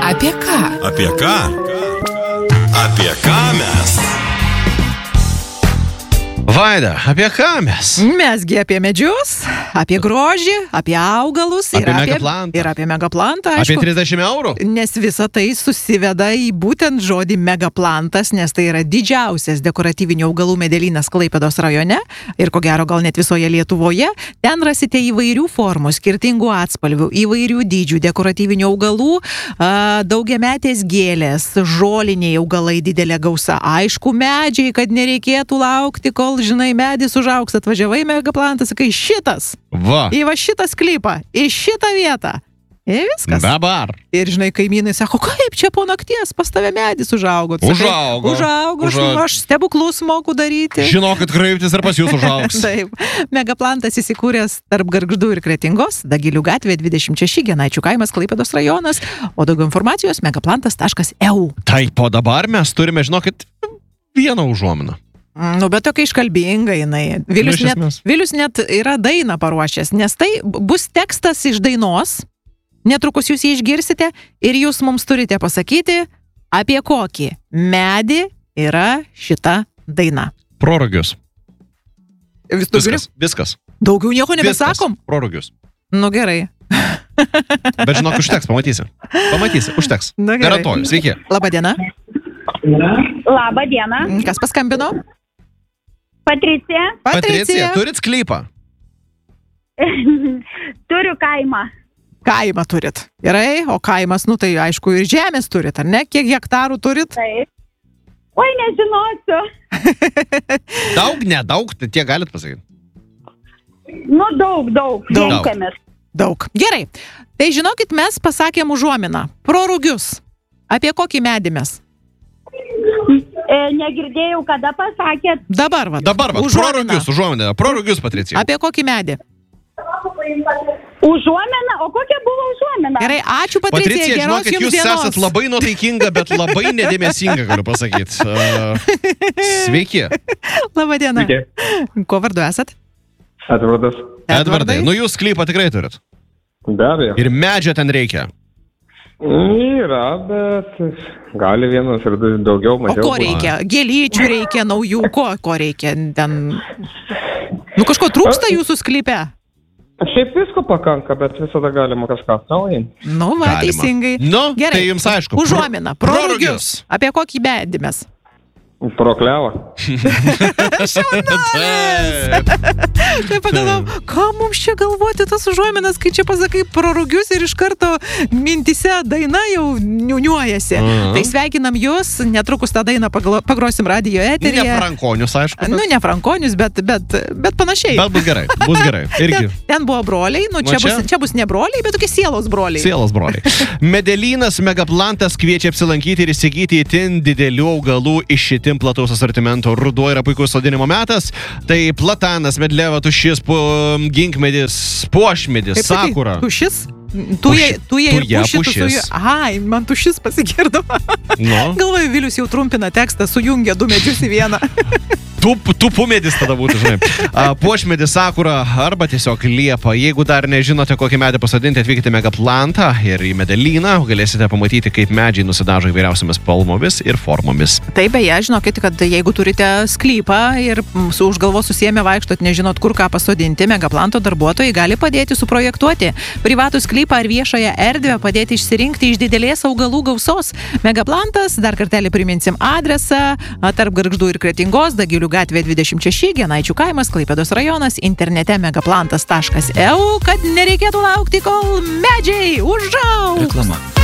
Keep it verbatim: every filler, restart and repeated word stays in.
Apie ką? Apie ką? Apie ką mes? Vaida, apie ką mes? Mesgi apie medžius, apie grožį, apie augalus Apie ir, apie, megaplantą. ir apie megaplantą, Apie aišku. trisdešimt eurų? Nes visa tai susiveda į būtent žodį megaplantas, nes tai yra didžiausias dekoratyvinių augalų medelynas Klaipėdos rajone ir ko gero gal net visoje Lietuvoje. Ten rasite įvairių formų, skirtingų atspalvių, įvairių dydžių dekoratyvinių augalų, a, daugiametės gėlės, žoliniai augalai didelė gausa. Aišku, medžiai, kad nereikėtų laukti, kol, žinai, medis užaugs, atvažiavai megaplantas, sakai, šitas, Va. į va šitą sklypą, į šitą vietą. Ir viskas. Dabar. Ir, žinai, kaimynai sako, kaip čia po nakties pas tave medis užaugo. Tu sakai, Užaugo. Užaugo, aš, Užaugo. aš stebuklus moku daryti. Žinokit, kreiptis ir pas jūs užaugs. Taip. Megaplantas įsikūręs tarp Gargždų ir Kretingos, Dagilių gatvė dvidešimt šeši, Genaičių kaimas, Klaipėdos rajonas, o daugiau informacijos megaplantas taškas e u. Taip, o dabar mes turime, žinokit, vieną užuominą. Nu, bet tokia iškalbinga jinai. Vilius, Nu, iš net, esmės. Vilius net yra dainą paruošęs, nes tai bus tekstas iš dainos. Netrukus jūs jį išgirsite ir jūs mums turite pasakyti, apie kokį medį yra šita daina. Prorogius. Vis daugiau, Viskas. Viskas. daugiau nieko nebesakom? Viskas. Prorogius. Nu gerai. Bet žinok, užteks, pamatysi. Pamatysi, užteks. Nu, gerai. Garantuoju, sveiki. Labadiena. Labą dieną. Kas paskambino? Patricija. Patricija, turit sklypą? Turiu kaimą. Kaimą turit. Gerai, o kaimas, nu tai aišku, ir žemės turit, ar ne? Kiek hektarų turit? Taip. Oi, nežinosiu. Daug, nedaug, tiek galit pasakyti. Nu, daug, daug. Daug. Renkamės. Daug. Gerai. Tai žinokit, mes pasakėm užuominą. Prorūgius. Apie kokį medį mes? E, negirdėjau, kada pasakėt. Dabar, va. Dabar, va, prorogius, užuomenė. Prorogius, Patricija. Apie kokį medį? Užuomena, o kokia buvo užuomena? Gerai, ačiū Patricija, Patricija, geros žinokit, jums jūs dienos. esat labai nuotaikinga, bet labai nedėmesinga, galiu pasakyti. Uh, sveiki. Labadiena. Sveiki. Kuo vardu esat? Edvardas. Edvardai, nu jūs sklypą tikrai turit. Be abejo. Ir medžio ten reikia. Yra, bet gali vienas ir daugiau, O mažiau. ko reikia? Gėlyčių reikia, naujų, ko, ko reikia ten? Nu kažko trūksta jūsų sklype? Šiaip visko pakanka, bet visada galima kažką atnaujinti. Nu, va, Galima. teisingai. Nu, Gerai. tai jums aišku. Užuomina, Pro- prorūgius. Apie kokį medį mes? Proklevą. Taip. Tai pagalvom, ką mums čia galvoti tas užuominas, kai čia pasakai prorūgius ir iš karto mintise daina jau niuniuojasi. Aha. Tai sveikinam jūs, netrukus tą dainą paglo- pagrosim radijo Ne eteryje. frankonius, aišku. Nu, ne frankonius, bet, bet, bet panašiai. Bet bus gerai, bus gerai. Irgi. Ten, ten buvo broliai, nu, čia, Nu, čia- bus, čia bus ne broliai, bet tokie sielos broliai. Sielos broliai. Medelynas Megaplantas kviečia apsilankyti ir įsigyti itin didelių augalų iš itin plataus asortimento. Ruduo yra puikus sodinimo metas. Tai platanas, medleva, tušis, pu, ginkmedis, puošmedis, Kaip sakai, sakura. Tušis? Tuje, Puši- tuje ir tuja, pušis. pušis. Ai, man tušis pasigirdo. Nu, Galvoju, Vilius jau trumpina tekstą, sujungia du medžius į vieną. tu, tu pumedis tada būtų, žinai. A, Puošmedis, sakura arba tiesiog liepa. Jeigu dar nežinote, kokį medį pasodinti, atvykite į Megaplantą ir į medelyną. Galėsite pamatyti, kaip medžiai nusidažo įvairiausiamis spalvomis ir formomis. Taip, beje, žinokit, kad jeigu turite sklypą ir mm, su už galvos susiėmę vaikštot, nežinot, kur ką pasodinti, Megaplanto darbuotojai gali padėti suprojektuoti privatų sklypą ar viešąją erdvę, padėti išsirinkti iš didelės augalų gausos. Megaplantas, dar kartelį priminsim adresą, a, tarp Gargždų ir Kretingos, Dagilių gatvė dvidešimt šeši, Genaičių kaimas, Klaipėdos rajonas, internete megaplantas taškas e u, kad nereikėtų laukti, kol medžiai užaugs. Reklama.